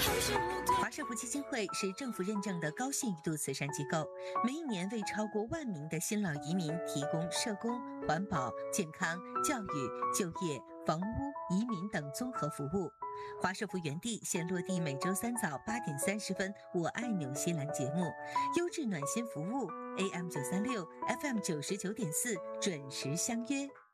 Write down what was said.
华社福基金会是政府认证的高信誉度慈善机构，每一年为超过1万名的新老移民提供社工、环保、健康、教育、就业、房屋、移民等综合服务。华社福园地现落地每周3早8点30分，我爱纽西兰节目，优质暖心服务 ，AM936，FM99.4，准时相约。